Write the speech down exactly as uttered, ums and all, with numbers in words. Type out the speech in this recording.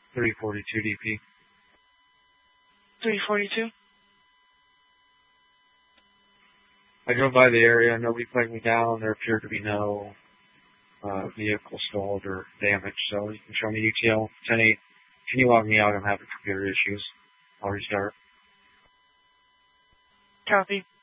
three forty-two D P. three forty-two? I drove by the area. Nobody flagged me down. There appeared to be no uh, vehicle stalled or damaged. So you can show me U T L ten eight. Can you log me out? I'm having computer issues. I'll restart. Copy.